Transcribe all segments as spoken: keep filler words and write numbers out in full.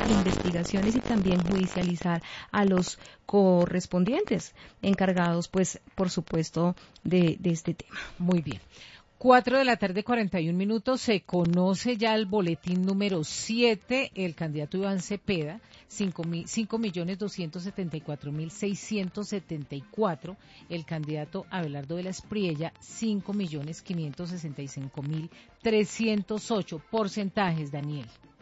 investigaciones y también judicializar a los correspondientes encargados, pues, por supuesto, de, de este tema. Muy bien. Cuatro de la tarde, cuarenta y un minutos, se conoce ya el boletín número siete, el candidato Iván Cepeda, cinco millones doscientos setenta y cuatro mil seiscientos setenta y cuatro, el candidato Abelardo de la Espriella, cinco millones quinientos sesenta y cinco mil trescientos ocho. Porcentajes, Daniel.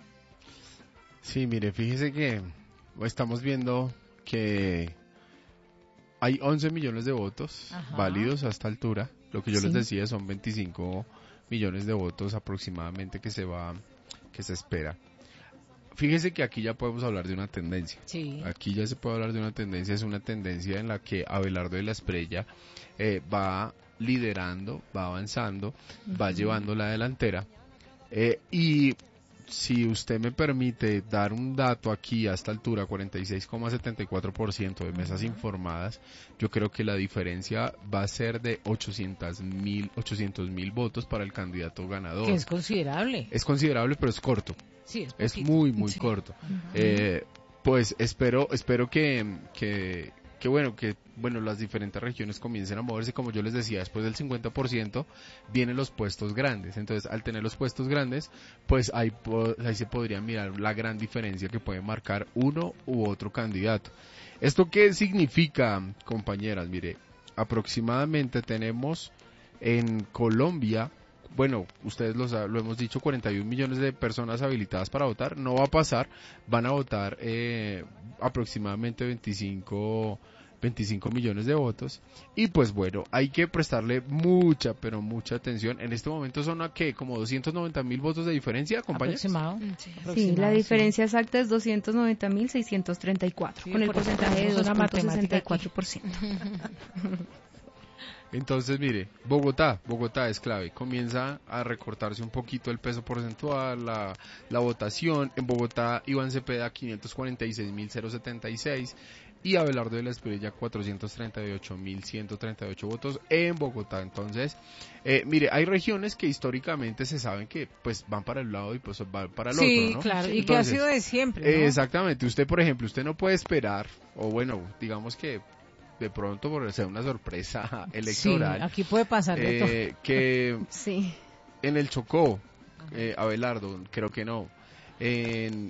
Sí, mire, fíjese que estamos viendo que hay once millones de votos Ajá. válidos a esta altura. Lo que yo sí. les decía son veinticinco millones de votos aproximadamente que se va, que se espera. Fíjese que aquí ya podemos hablar de una tendencia. Sí. Aquí ya se puede hablar de una tendencia, es una tendencia en la que Abelardo de la Espriella eh, va liderando, va avanzando, uh-huh. va llevando la delantera. Eh, y si usted me permite dar un dato aquí a esta altura, cuarenta y seis coma setenta y cuatro por ciento de mesas uh-huh. informadas, yo creo que la diferencia va a ser de ochocientos mil votos para el candidato ganador. Que es considerable. Es considerable, pero es corto. Sí, es, es muy, muy sí. corto. Uh-huh. Eh, pues espero, espero que, que, que bueno, que bueno, las diferentes regiones comiencen a moverse, como yo les decía, después del cincuenta por ciento vienen los puestos grandes. Entonces, al tener los puestos grandes, pues ahí, ahí se podría mirar la gran diferencia que puede marcar uno u otro candidato. ¿Esto qué significa, compañeras? Mire, aproximadamente tenemos en Colombia, bueno, ustedes lo, lo hemos dicho, cuarenta y un millones de personas habilitadas para votar. No va a pasar, van a votar eh, aproximadamente veinticinco millones de votos. Y pues bueno, hay que prestarle mucha, pero mucha atención. En este momento son a qué, como doscientos noventa mil votos de diferencia, compañeros. Aproximado. Sí, Aproximado, sí, la diferencia sí. exacta es doscientos noventa mil seiscientos treinta y cuatro, sí, con el porcentaje de dos punto sesenta y cuatro por ciento. Entonces, mire, Bogotá, Bogotá es clave. Comienza a recortarse un poquito el peso porcentual, la, la votación. En Bogotá, Iván Cepeda, quinientos cuarenta y seis mil setenta y seis y Abelardo de la Espriella, cuatrocientos treinta y ocho mil ciento treinta y ocho votos en Bogotá. Entonces, eh, mire, hay regiones que históricamente se saben que pues van para el lado y pues van para el sí, otro, ¿no? Claro, y Entonces, que ha sido de siempre, ¿no? Eh, exactamente. Usted, por ejemplo, usted no puede esperar, o bueno, digamos que de pronto por ser una sorpresa electoral. Sí, aquí puede pasar de eh, todo. Que sí. En el Chocó, eh, Abelardo, creo que no. En,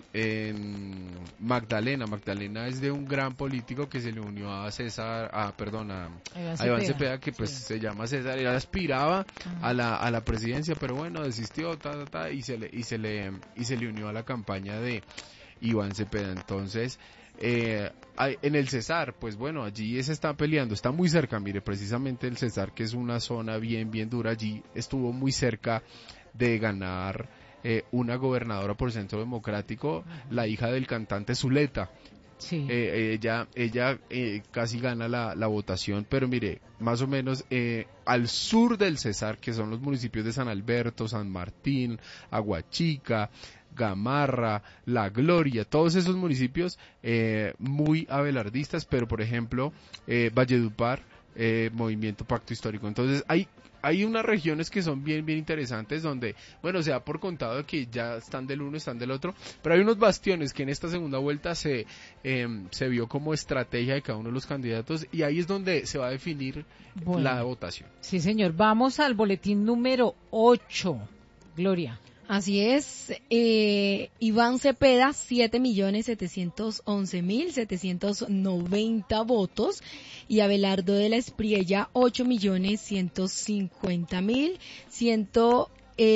en Magdalena, Magdalena es de un gran político que se le unió a César, a, perdón, a, Iván a Iván Cepeda, que pues sí. se llama César, él aspiraba a la, a la presidencia, pero bueno, desistió, ta, ta, ta, y se le, y se le, y se le unió a la campaña de Iván Cepeda. Entonces, Eh, en el Cesar, pues bueno, allí se está peleando, está muy cerca, mire, precisamente el Cesar, que es una zona bien, bien dura, allí estuvo muy cerca de ganar eh, una gobernadora por Centro Democrático, uh-huh. la hija del cantante Zuleta. Sí. Eh, ella ella eh, casi gana la, la votación, pero mire, más o menos eh, al sur del Cesar, que son los municipios de San Alberto, San Martín, Aguachica, Gamarra, La Gloria, todos esos municipios eh, muy abelardistas, pero por ejemplo eh, Valledupar, eh, Movimiento Pacto Histórico. Entonces hay hay unas regiones que son bien bien interesantes donde, bueno, se da por contado que ya están del uno, están del otro, pero hay unos bastiones que en esta segunda vuelta se eh, se vio como estrategia de cada uno de los candidatos y ahí es donde se va a definir bueno, la votación. Sí, señor. Vamos al boletín número ocho. Gloria. Así es, eh, Iván Cepeda, siete millones setecientos once mil setecientos noventa votos y Abelardo de la Espriella, ocho millones ciento cincuenta mil ciento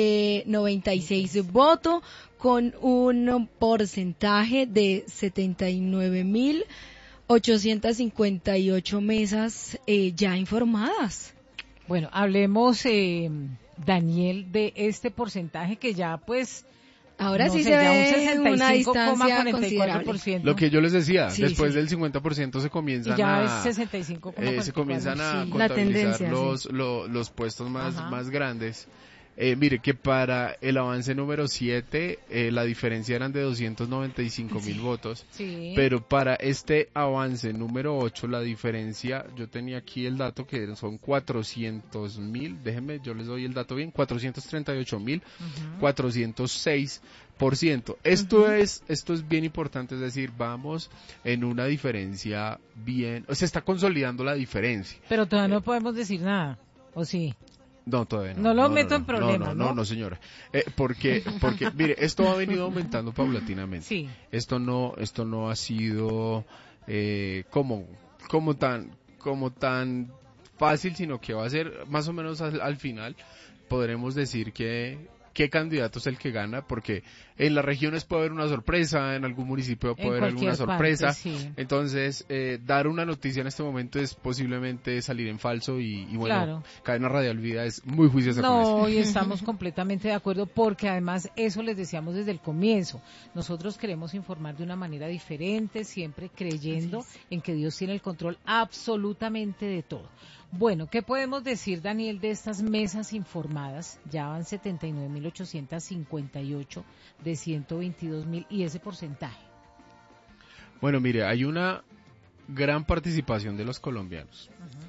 noventa y seis votos con un porcentaje de setenta y nueve mil ochocientos cincuenta y ocho mesas eh, ya informadas. Bueno, hablemos... Eh... Daniel, de este porcentaje que ya pues ahora no sí sé, se ve un una distancia considerable. Lo que yo les decía, sí, después sí. del cincuenta por ciento se comienzan y ya a es sesenta y cinco coma cuarenta y cuatro, eh, se comienzan a sí, contabilizar tendencia, los, sí. lo, los puestos más, más grandes. Eh, mire que para el avance número siete eh, la diferencia eran de doscientos noventa y cinco mil Sí. votos, Sí. pero para este avance número ocho la diferencia, yo tenía aquí el dato que son cuatrocientos mil, déjenme, yo les doy el dato bien, cuatrocientos treinta y ocho mil cuatrocientos seis por ciento. Esto Ujú. es esto es bien importante, es decir, vamos en una diferencia bien, se está consolidando la diferencia. Pero todavía Eh, no podemos decir nada, ¿o sí? No, todavía no. No lo no, meto no, en no, problemas, no, no, ¿no? no, señora. Eh, porque, porque, mire, esto ha venido aumentando paulatinamente. Sí. Esto no, esto no ha sido eh, como, como tan, como tan fácil, sino que va a ser más o menos al, al final podremos decir que qué candidato es el que gana, porque en las regiones puede haber una sorpresa, en algún municipio puede En haber alguna cualquier sorpresa, parte, sí. entonces eh, dar una noticia en este momento es posiblemente salir en falso y, y bueno, Claro. Cadena Radial Vida es muy juiciosa con eso. No, y estamos completamente de acuerdo porque además eso les decíamos desde el comienzo. Nosotros queremos informar de una manera diferente, siempre creyendo en que Dios tiene el control absolutamente de todo. Bueno, ¿qué podemos decir, Daniel, de estas mesas informadas? Ya van setenta y nueve mil ochocientos cincuenta y ocho de ciento veintidós mil y ese porcentaje. Bueno, mire, hay una gran participación de los colombianos.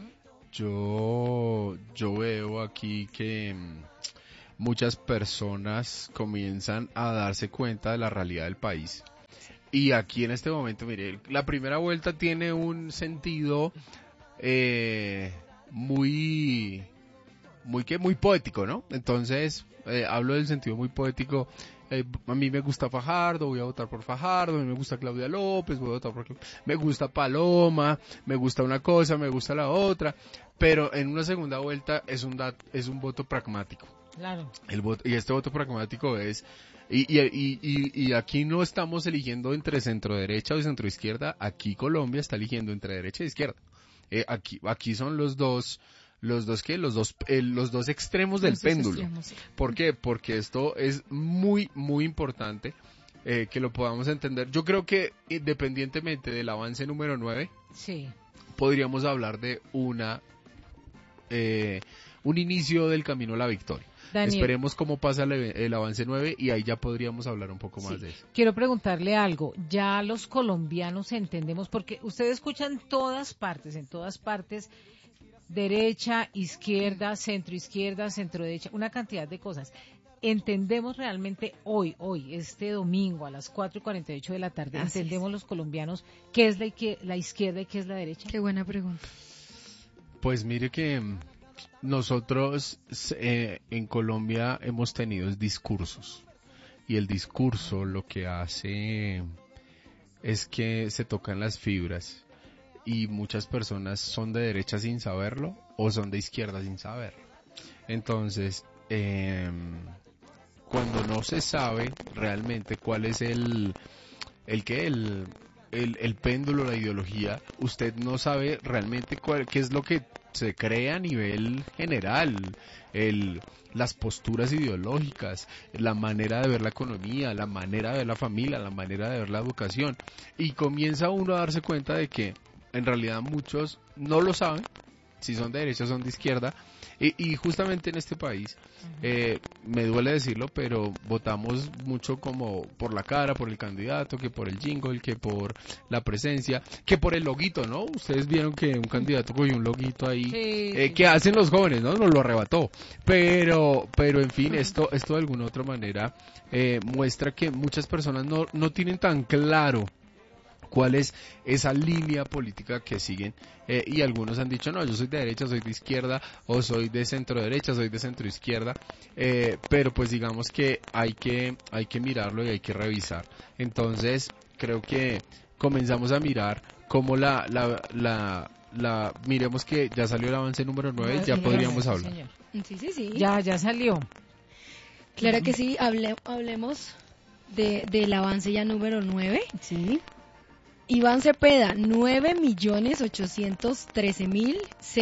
Yo, yo veo aquí que mm, muchas personas comienzan a darse cuenta de la realidad del país. Y aquí en este momento, mire, la primera vuelta tiene un sentido eh, muy, muy que muy poético, ¿no? Entonces, eh, hablo del sentido muy poético. Eh, a mí me gusta Fajardo, voy a votar por Fajardo, a mí me gusta Claudia López, voy a votar por Claudia, me gusta Paloma, me gusta una cosa, me gusta la otra, pero en una segunda vuelta es un dat, es un voto pragmático. Claro. El voto, y este voto pragmático es, y, y, y, y, y aquí no estamos eligiendo entre centro derecha o centro izquierda, aquí Colombia está eligiendo entre derecha e izquierda. Eh, aquí, aquí son los dos, los dos que, los dos, eh, los dos extremos del Los dos péndulo. extremos, sí. ¿Por qué? Porque esto es muy, muy importante eh, que lo podamos entender. Yo creo que independientemente del avance número nueve, Sí. podríamos hablar de una, eh, un inicio del camino a la victoria. Daniel. Esperemos cómo pasa el, el avance nueve y ahí ya podríamos hablar un poco más Sí. de eso. Quiero preguntarle algo. Ya los colombianos entendemos, porque ustedes escuchan todas partes, en todas partes, derecha, izquierda, centro izquierda, centro derecha, una cantidad de cosas. Entendemos realmente hoy, hoy, este domingo a las cuatro y cuarenta y ocho de la tarde, Así entendemos es. los colombianos qué es la, izquier- la izquierda y qué es la derecha. Qué buena pregunta. Pues mire que mm, nosotros eh, en Colombia hemos tenido discursos y el discurso lo que hace es que se tocan las fibras y muchas personas son de derecha sin saberlo o son de izquierda sin saberlo. Entonces, eh, cuando no se sabe realmente cuál es el, el que el, el, el péndulo, la ideología, usted no sabe realmente cuál, qué es lo que se crea a nivel general, el, las posturas ideológicas, la manera de ver la economía, la manera de ver la familia, la manera de ver la educación, y comienza uno a darse cuenta de que en realidad muchos no lo saben, si son de derecha o son de izquierda, y, y justamente en este país, eh, me duele decirlo, pero votamos mucho como por la cara, por el candidato, que por el jingle, que por la presencia, que por el loguito, ¿no? Ustedes vieron que un candidato cogió un loguito ahí, Sí, eh, sí. que hacen los jóvenes, ¿no? Nos lo arrebató, pero, pero en fin, esto, esto de alguna otra manera eh, muestra que muchas personas no, no tienen tan claro cuál es esa línea política que siguen, eh, y algunos han dicho, no, yo soy de derecha, soy de izquierda, o soy de centro derecha, soy de centro izquierda, eh, pero pues digamos que hay que hay que mirarlo y hay que revisar. Entonces creo que comenzamos a mirar cómo la la la, la miremos que ya salió el avance número nueve, ya Sí, podríamos sí, hablar. señor. Sí, sí, sí. Ya, ya salió. Claro que sí, hable- hablemos de, del avance ya número nueve. Sí. Iván Cepeda, nueve millones ochocientos trece mil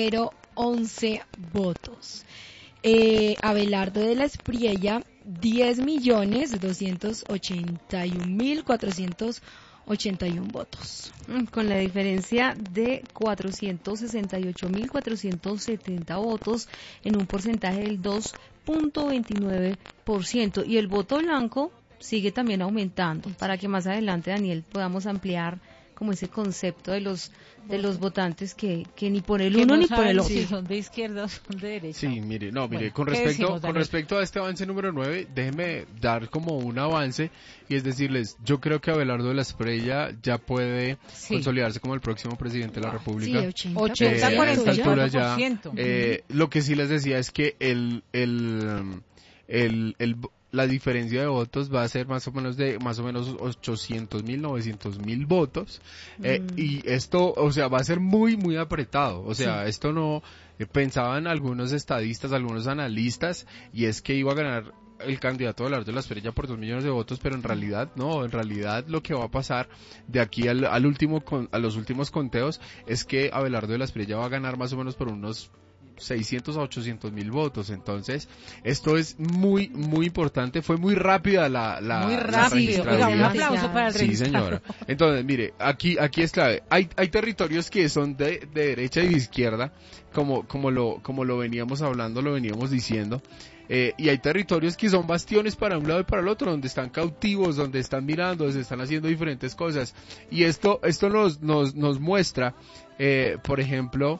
once votos. Eh, Abelardo de la Espriella, diez millones doscientos ochenta y un mil cuatrocientos ochenta y un votos. Mm, Con la diferencia de cuatrocientos sesenta y ocho mil cuatrocientos setenta votos en un porcentaje del dos punto veintinueve por ciento y el voto blanco sigue también aumentando, para que más adelante, Daniel, podamos ampliar como ese concepto de los de los votantes que, que ni por el Que uno no ni por el saben otro. si son de izquierda o son de derecha. Sí, mire, no, mire, Bueno, con ¿qué respecto decimos, con Daniel? respecto a este avance número nueve, déjeme dar como un avance y es decirles, yo creo que Abelardo de la Espriella ya puede Sí. consolidarse como el próximo presidente de la Sí, República. ochenta. ochenta, Eh, a esta cuarenta y altura cuatro ya, por ciento. eh, lo que sí les decía es que el, el, el, el- la diferencia de votos va a ser más o menos de más o menos ochocientos mil, novecientos mil votos. Eh, Mm. y esto, o sea, va a ser muy, muy apretado. O sea, esto no, eh, pensaban algunos estadistas, algunos analistas, y es que iba a ganar el candidato Abelardo de la Espriella por dos millones de votos, pero en realidad no, en realidad lo que va a pasar de aquí al, al último, con, a los últimos conteos es que Abelardo de la Espriella va a ganar más o menos por unos seiscientos a ochocientos mil votos. Entonces, esto es muy, muy importante. Fue muy rápida la, la, Muy la rápido. Oiga, un registrabilidad. aplauso para el Sí, registrado. señora. Entonces, mire, aquí, aquí es clave. Hay, hay territorios que son de, de derecha y de izquierda, como, como lo, como lo veníamos hablando, lo veníamos diciendo. Eh, y hay territorios que son bastiones para un lado y para el otro, donde están cautivos, donde están mirando, donde están haciendo diferentes cosas. Y esto, esto nos, nos, nos muestra, eh, por ejemplo,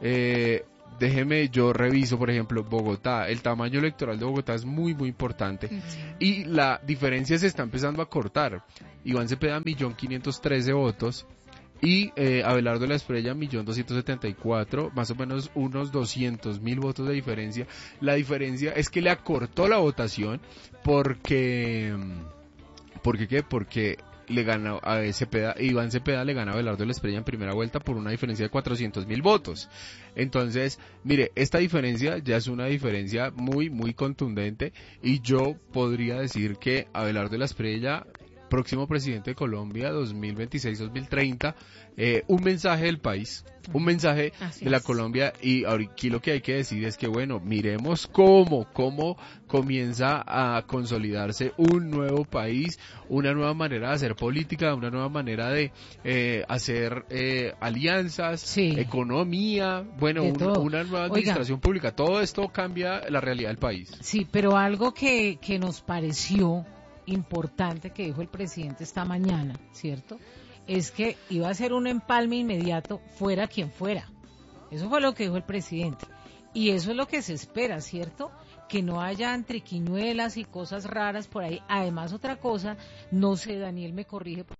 eh, déjeme, yo reviso, por ejemplo, Bogotá. El tamaño electoral de Bogotá es muy, muy importante. Y la diferencia se está empezando a cortar. Iván Cepeda, millón quinientos trece votos. Y eh, Abelardo de la Espriella, millón doscientos setenta y cuatro, más o menos unos doscientos mil votos de diferencia. La diferencia es que le acortó la votación porque... ¿Por qué qué? Porque le gana a Cepeda, Iván Cepeda le gana a Abelardo de la Espriella en primera vuelta por una diferencia de cuatrocientos mil votos. Entonces, mire, esta diferencia ya es una diferencia muy, muy contundente y yo podría decir que Abelardo de la Espriella, próximo presidente de Colombia dos mil veintiséis dos mil treinta, eh, un mensaje del país, un mensaje Así de la es. Colombia, y aquí lo que hay que decir es que bueno, miremos cómo, cómo comienza a consolidarse un nuevo país, una nueva manera de hacer política, una nueva manera de eh, hacer eh, alianzas, Sí. economía, bueno, De un- todo. una nueva Oiga. administración pública, todo esto cambia la realidad del país. Sí, pero algo que, que nos pareció importante que dijo el presidente esta mañana, ¿cierto? Es que iba a ser un empalme inmediato, fuera quien fuera. Eso fue lo que dijo el presidente. Y eso es lo que se espera, ¿cierto? Que no hayan triquiñuelas y cosas raras por ahí. Además, otra cosa, no sé, Daniel me corrige.